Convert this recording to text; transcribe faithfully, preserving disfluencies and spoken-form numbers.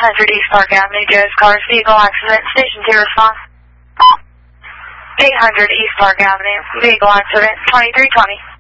hundred East Park Avenue, Joe's Cars, vehicle accident, station two response. eight hundred East Park Avenue, vehicle accident, twenty-three twenty.